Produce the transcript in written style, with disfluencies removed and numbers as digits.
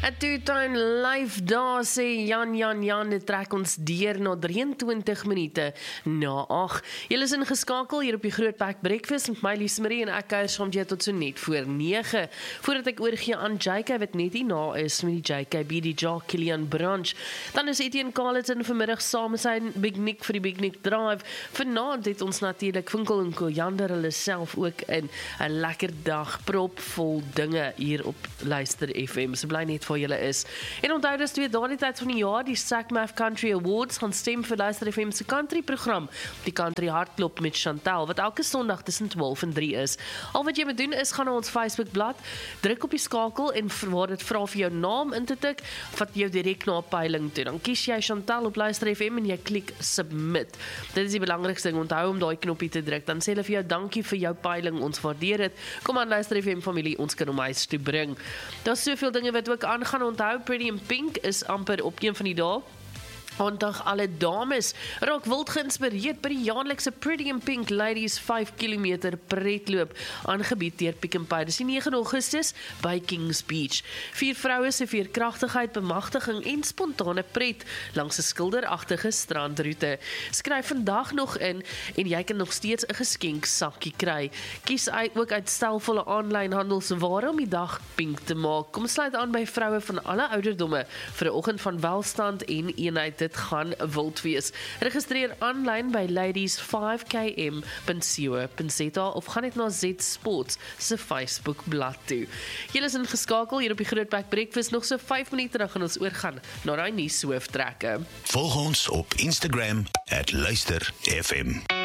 'n two-time live daar sê Jan, dit trek ons deur na 23 minute na 8. Julle is ingeskakel hier op die Grootpack Breakfast met my Lies Marie en ek kuier saam jy tot so net voor 9. Voordat ek oorgee aan JK wat net hierna is met die JKB, die Jock Kilian Branch. Dan is Etienne Carleton vanmiddag saam met sy Big Nick vir die Big Nick Drive. Vanaand het ons natuurlik Winkel en Kojander hulle self ook in 'n lekker dag propvol dinge hier op Luister FM. So bly net vir julle is. En onthou dis weer daardie tyd van die jaar, die SACMAF Country Awards gaan stem vir Luister FM se country program, die Country Hartklop met Chantal, wat elke Sondag tussen 12 en 3 is. Al wat jy moet doen is gaan na ons Facebookblad, druk op die skakel en waar dit vra vir jou naam in te tik, vat jou direk na 'n peiling toe. Dan kies jy Chantal op Luister FM en jy klik submit. Dit is die belangrikste ding, onthou om daai knoppie te druk. Dan sê hulle vir jou dankie vir jou peiling, ons waardeer dit. Kom aan Luister FM familie, ons kan hom huis toe bring. Daar's soveel dinge wat ook aangaan. Onthou, Pretty in Pink is amper op een van die dae. Vandag alle dames raak wild geïnspireerd by die jaarlikse Pretty in Pink Ladies 5 km pretloop aangebied deur Pick n Pay. Dis die 9 Augustus by Kings Beach. 4 vroue se veerkragtigheid, bemagtiging en spontane pret langs 'n skilderagtige strandroete. Skryf vandag nog in en jy kan nog steeds 'n geskenksakkie kry. Kies ook uit stelvolle aanlyn handelsware om die dag pink te maak. Kom sluit aan by vroue van alle ouderdomme vir 'n oggend van welstand en eenheid. Dit gaan wild wees. Registreer aanlyn by ladies5km.co.za of gaan net na Z Sports se Facebook bladsy toe. Julle is ingeskakel hier op die Grootpack Breakfast, nog so 5 minute dan gaan ons oorgaan na daai nuushooftrekke. Volg ons op Instagram @luisterfm.